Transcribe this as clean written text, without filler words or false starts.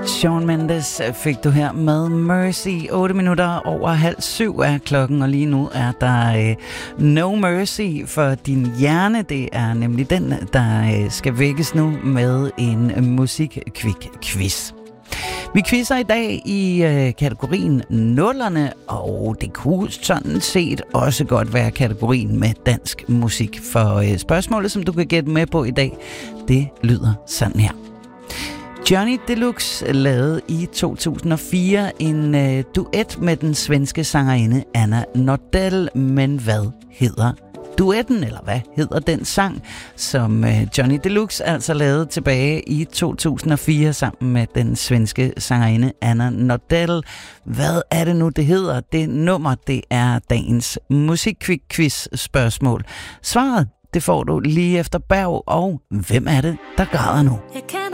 Shawn Mendes fik du her med Mercy. 8 minutter over 6:30 er klokken, og lige nu er der No Mercy for din hjerne. Det er nemlig den, der skal vækkes nu med en musikkvik-quiz. Vi quizzer i dag i kategorien nullerne, og det kunne sådan set også godt være kategorien med dansk musik. For spørgsmålet, som du kan gætte med på i dag, det lyder sådan her. Johnny Deluxe lavede i 2004 en duet med den svenske sangerinde Anna Nordell, men hvad hedder duetten, eller hvad hedder den sang, som Johnny Deluxe altså lavede tilbage i 2004 sammen med den svenske sangerinde Anna Nordell? Hvad er det nu, det hedder? Det nummer, det er dagens musikquiz spørgsmål. Svaret, det får du lige efter Berg, og hvem er det, der græder nu?